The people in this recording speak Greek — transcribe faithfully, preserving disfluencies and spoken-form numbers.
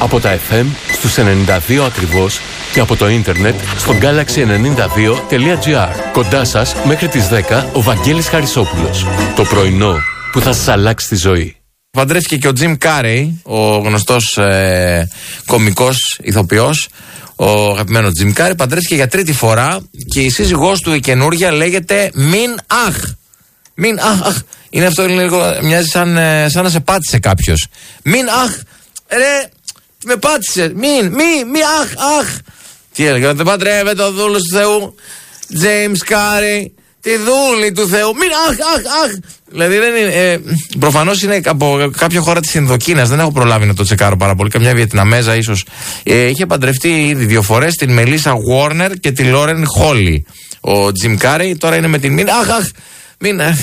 Από τα εφ εμ στους ενενήντα δύο ακριβώς και από το ίντερνετ στο γκάλαξι ενενήντα δύο τελεία τζι άρ. Κοντά σας μέχρι τις δέκα ο Βαγγέλης Χαρισόπουλος. Το πρωινό που θα σας αλλάξει τη ζωή. Παντρεύτηκε και ο Τζιμ Κάρεϊ, ο γνωστός ε, κωμικός ηθοποιός, ο αγαπημένος Τζιμ Κάρεϊ, παντρεύτηκε για τρίτη φορά και η σύζυγός του η καινούρια λέγεται Μην Αχ. Μην Αχ, αχ. Είναι αυτό λίγο, μοιάζει σαν, ε, σαν να σε πάτησε κάποιος. Μην Αχ, ρε, με πάτησε. Μην, μη, μη, αχ, αχ. Τι έλεγε, δεν παντρεύεται ο δούλος του Θεού, Τζέιμς Κάρεϊ. Τη δούλη του Θεού. Μην αχ, αχ, αχ. Δηλαδή δεν είναι. Ε, προφανώς είναι από κάποια χώρα της Ινδοκίνας. Δεν έχω προλάβει να το τσεκάρω πάρα πολύ. Καμιά Βιετναμέζα ίσως. Ε, είχε παντρευτεί ήδη δύο φορές την Μελίσσα Γουόρνερ και τη Λόρεν Χόλι. Ο Τζιμ Κάρεϊ τώρα είναι με την Μην αχ, αχ. Μην,